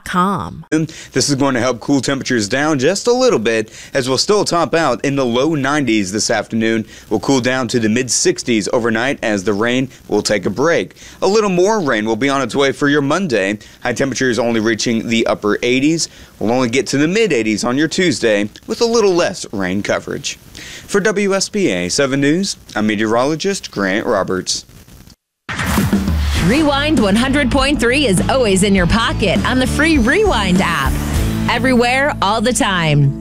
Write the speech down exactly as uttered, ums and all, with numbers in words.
com. This is going to help cool temperatures down just a little bit, as we'll still top out in the low nineties this afternoon. We'll cool down to the mid sixties overnight as the rain will take a break. A little more rain will be on its way for your Monday. High temperatures only reaching the upper eighties. We'll only get to the mid eighties on your Tuesday with a little less rain coverage. For W S B A seven News, I'm meteorologist Grant Roberts. Rewind one hundred point three is always in your pocket on the free Rewind app. Everywhere, all the time.